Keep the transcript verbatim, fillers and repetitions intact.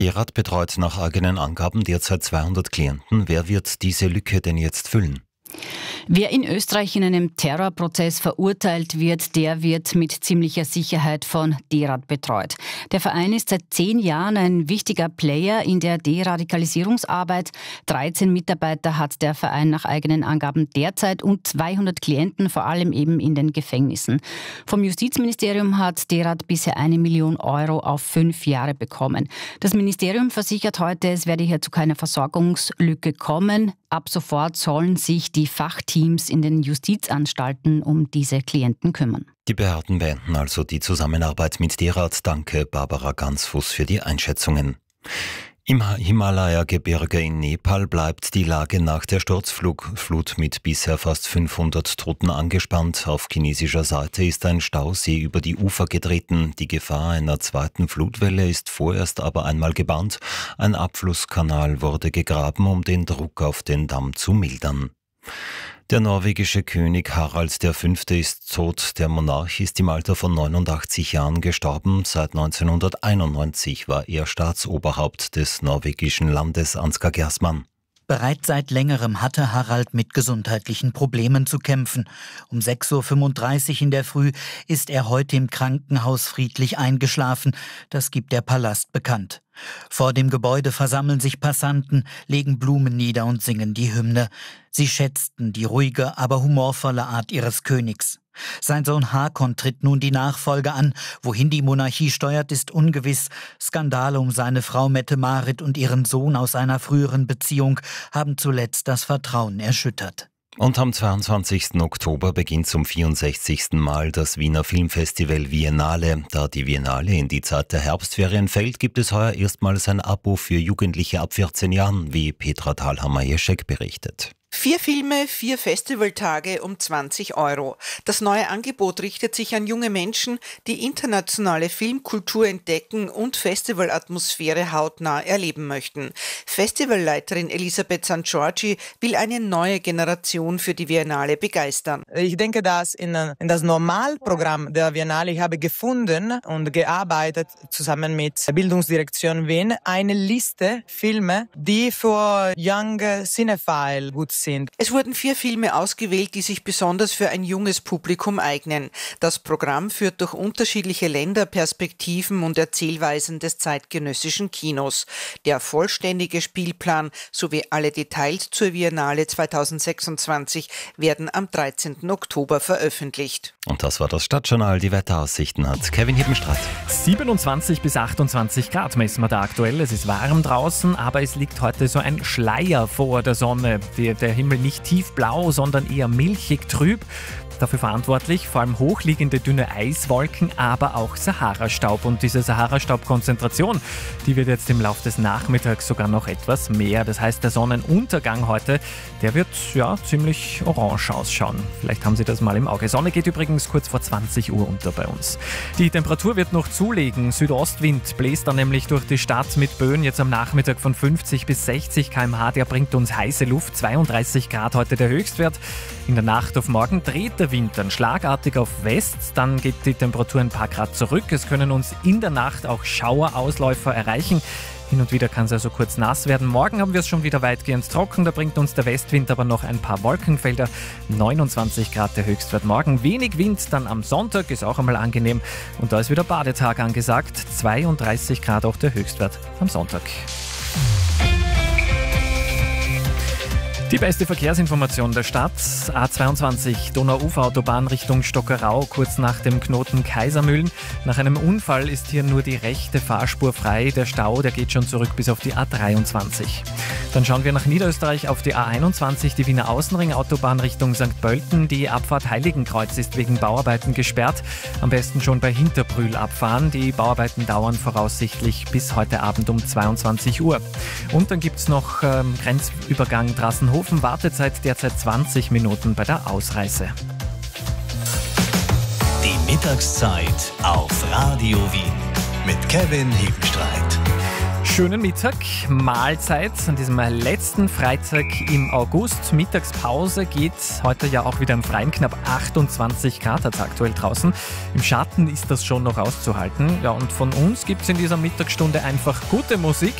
D-Rad betreut nach eigenen Angaben derzeit zweihundert Klienten. Wer wird diese Lücke denn jetzt füllen? Wer in Österreich in einem Terrorprozess verurteilt wird, der wird mit ziemlicher Sicherheit von D-Rad betreut. Der Verein ist seit zehn Jahren ein wichtiger Player in der Deradikalisierungsarbeit. dreizehn Mitarbeiter hat der Verein nach eigenen Angaben derzeit und zweihundert Klienten, vor allem eben in den Gefängnissen. Vom Justizministerium hat D-Rad bisher eine Million Euro auf fünf Jahre bekommen. Das Ministerium versichert heute, es werde hier zu keiner Versorgungslücke kommen. Ab sofort sollen sich die Fachteams in den Justizanstalten um diese Klienten kümmern. Die Behörden beenden also die Zusammenarbeit mit D-Rad. Danke, Barbara Gansfuß, für die Einschätzungen. Im Himalaya-Gebirge in Nepal bleibt die Lage nach der Sturzflut mit bisher fast fünfhundert Toten angespannt. Auf chinesischer Seite ist ein Stausee über die Ufer getreten. Die Gefahr einer zweiten Flutwelle ist vorerst aber einmal gebannt. Ein Abflusskanal wurde gegraben, um den Druck auf den Damm zu mildern. Der norwegische König Harald der Fünfte ist tot. Der Monarch ist im Alter von neunundachtzig Jahren gestorben. Seit neunzehnhunderteinundneunzig war er Staatsoberhaupt des norwegischen Landes Ansgar Gersmann. Bereits seit längerem hatte Harald mit gesundheitlichen Problemen zu kämpfen. Um sechs Uhr fünfunddreißig in der Früh ist er heute im Krankenhaus friedlich eingeschlafen. Das gibt der Palast bekannt. Vor dem Gebäude versammeln sich Passanten, legen Blumen nieder und singen die Hymne. Sie schätzten die ruhige, aber humorvolle Art ihres Königs. Sein Sohn Hakon tritt nun die Nachfolge an. Wohin die Monarchie steuert, ist ungewiss. Skandale um seine Frau Mette-Marit und ihren Sohn aus einer früheren Beziehung haben zuletzt das Vertrauen erschüttert. Und am zweiundzwanzigsten Oktober beginnt zum vierundsechzigsten Mal das Wiener Filmfestival Viennale. Da die Viennale in die Zeit der Herbstferien fällt, gibt es heuer erstmals ein Abo für Jugendliche ab vierzehn Jahren, wie Petra Thalhammer-Jeschek berichtet. Vier Filme, vier Festivaltage um zwanzig Euro. Das neue Angebot richtet sich an junge Menschen, die internationale Filmkultur entdecken und Festivalatmosphäre hautnah erleben möchten. Festivalleiterin Elisabeth Sankt Georgi will eine neue Generation für die Viennale begeistern. Ich denke, dass in, in das Normalprogramm der Viennale, ich habe gefunden und gearbeitet zusammen mit der Bildungsdirektion Wien eine Liste Filme, die für Young Cinephile gut sind. Sind. Es wurden vier Filme ausgewählt, die sich besonders für ein junges Publikum eignen. Das Programm führt durch unterschiedliche Länder, Perspektiven und Erzählweisen des zeitgenössischen Kinos. Der vollständige Spielplan sowie alle Details zur Viennale zweitausendsechsundzwanzig werden am dreizehnten Oktober veröffentlicht. Und das war das Stadtjournal. Die Wetteraussichten hat Kevin Hippenstraat. siebenundzwanzig bis achtundzwanzig Grad messen wir da aktuell. Es ist warm draußen, aber es liegt heute so ein Schleier vor der Sonne. Die, der Himmel nicht tiefblau, sondern eher milchig trüb. Dafür verantwortlich vor allem hochliegende dünne Eiswolken, aber auch Sahara-Staub. Und diese Sahara-Staub-Konzentration, die wird jetzt im Laufe des Nachmittags sogar noch etwas mehr. Das heißt, der Sonnenuntergang heute, der wird ja ziemlich orange ausschauen. Vielleicht haben Sie das mal im Auge. Sonne geht übrigens kurz vor zwanzig Uhr unter bei uns. Die Temperatur wird noch zulegen. Südostwind bläst dann nämlich durch die Stadt mit Böen jetzt am Nachmittag von fünfzig bis sechzig Kilometer pro Stunde. Der bringt uns heiße Luft. zweiunddreißig Grad heute der Höchstwert. In der Nacht auf morgen dreht der Wind dann schlagartig auf West, dann geht die Temperatur ein paar Grad zurück. Es können uns in der Nacht auch Schauerausläufer erreichen. Hin und wieder kann es also kurz nass werden. Morgen haben wir es schon wieder weitgehend trocken, da bringt uns der Westwind aber noch ein paar Wolkenfelder. neunundzwanzig Grad der Höchstwert morgen. Wenig Wind dann am Sonntag, ist auch einmal angenehm. Und da ist wieder Badetag angesagt. zweiunddreißig Grad auch der Höchstwert am Sonntag. Die beste Verkehrsinformation der Stadt. A zweiundzwanzig Donau-Ufer-Autobahn Richtung Stockerau, kurz nach dem Knoten Kaisermühlen. Nach einem Unfall ist hier nur die rechte Fahrspur frei. Der Stau, der geht schon zurück bis auf die A dreiundzwanzig. Dann schauen wir nach Niederösterreich auf die A einundzwanzig, die Wiener Außenring-Autobahn Richtung Sankt Pölten. Die Abfahrt Heiligenkreuz ist wegen Bauarbeiten gesperrt. Am besten schon bei Hinterbrühl abfahren. Die Bauarbeiten dauern voraussichtlich bis heute Abend um zweiundzwanzig Uhr. Und dann gibt es noch ähm, Grenzübergang Drassenhofen. Wartezeit derzeit zwanzig Minuten bei der Ausreise. Die Mittagszeit auf Radio Wien mit Kevin Hippenstraat. Schönen Mittag, Mahlzeit an diesem letzten Freitag im August. Mittagspause geht heute ja auch wieder im Freien. Knapp achtundzwanzig Grad hat es aktuell draußen. Im Schatten ist das schon noch auszuhalten. Ja, und von uns gibt es in dieser Mittagsstunde einfach gute Musik.